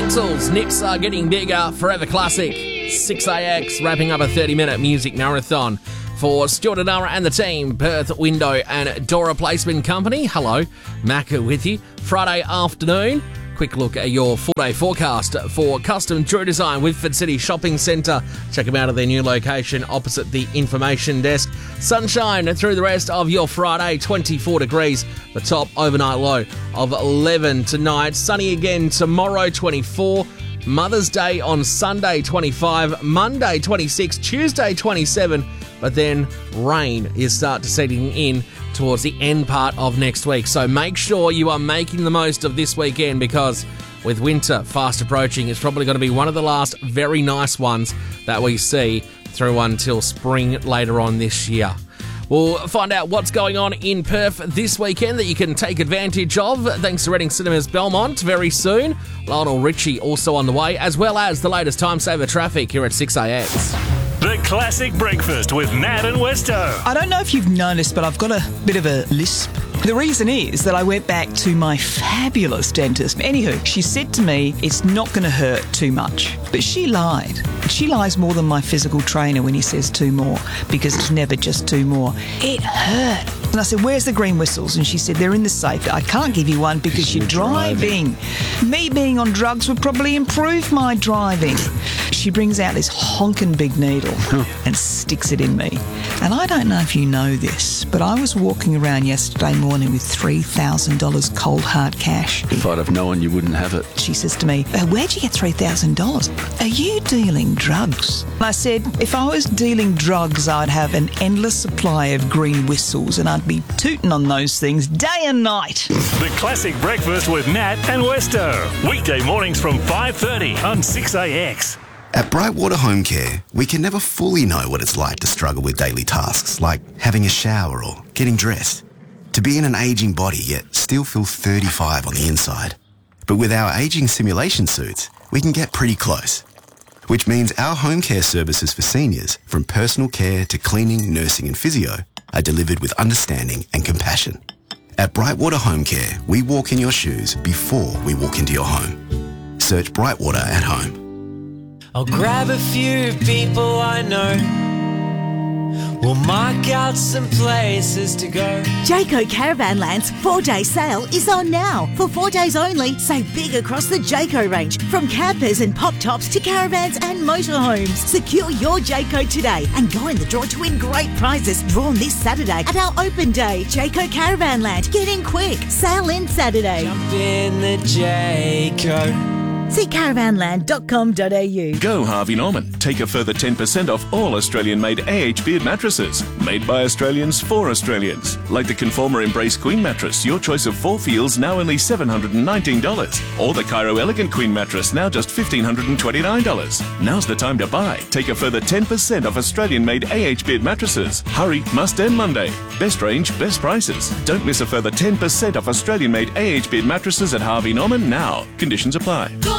Wixels, Nips Are Getting Bigger, Forever Classic, 6AX, wrapping up a 30-minute music marathon for Stuart Adara and the team, Perth Window and Door Replacement Company. Hello, Macca with you. Friday afternoon, quick look at your 4-day forecast for Custom True Design Whitford City Shopping Centre. Check them out at their new location opposite the information desk. Sunshine through the rest of your Friday, 24 degrees. The top overnight low of 11 tonight. Sunny again tomorrow, 24. Mother's Day on Sunday, 25. Monday, 26. Tuesday, 27. But then rain is start to setting in towards the end part of next week. So make sure you are making the most of this weekend, because with winter fast approaching, it's probably going to be one of the last very nice ones that we see through until spring later on this year. We'll find out what's going on in Perth this weekend that you can take advantage of, thanks to Reading Cinemas Belmont very soon. Lionel Richie also on the way, as well as the latest time saver traffic here at 6AX. The Classic Breakfast with Nat and Westo. I don't know if you've noticed, but I've got a bit of a lisp. The reason is that I went back to my fabulous dentist. Anywho, she said to me, it's not going to hurt too much. But she lied. She lies more than my physical trainer when he says 2 more, because it's never just 2 more. It hurt. And I said, where's the green whistles? And she said, they're in the safe. I can't give you one because you're driving. Me being on drugs would probably improve my driving. She brings out this honking big needle and sticks it in me. And I don't know if you know this, but I was walking around yesterday morning with $3,000 cold hard cash. If I'd have known you wouldn't have it. She says to me, where'd you get $3,000? Are you dealing drugs? And I said, if I was dealing drugs, I'd have an endless supply of green whistles and I'd be tooting on those things day and night. The Classic Breakfast with Nat and Westo. Weekday mornings from 5:30 on 6AX. At Brightwater Home Care, we can never fully know what it's like to struggle with daily tasks like having a shower or getting dressed. To be in an ageing body yet still feel 35 on the inside. But with our ageing simulation suits, we can get pretty close. Which means our home care services for seniors, from personal care to cleaning, nursing and physio, are delivered with understanding and compassion. At Brightwater Home Care, we walk in your shoes before we walk into your home. Search Brightwater at home. I'll grab a few people I know. We'll mark out some places to go. Jayco Caravanland's 4-day sale is on now. For 4 days only, save big across the Jayco range. From campers and pop-tops to caravans and motorhomes. Secure your Jayco today and go in the draw to win great prizes drawn this Saturday at our open day. Jayco Caravanland. Get in quick. Sale in Saturday. Jump in the Jayco. See caravanland.com.au. Go Harvey Norman. Take a further 10% off all Australian-made AH Beard mattresses. Made by Australians for Australians. Like the Conformer Embrace Queen mattress, your choice of 4 feels, now only $719. Or the Cairo Elegant Queen mattress, now just $1,529. Now's the time to buy. Take a further 10% off Australian-made AH Beard mattresses. Hurry, must end Monday. Best range, best prices. Don't miss a further 10% off Australian-made AH Beard mattresses at Harvey Norman now. Conditions apply.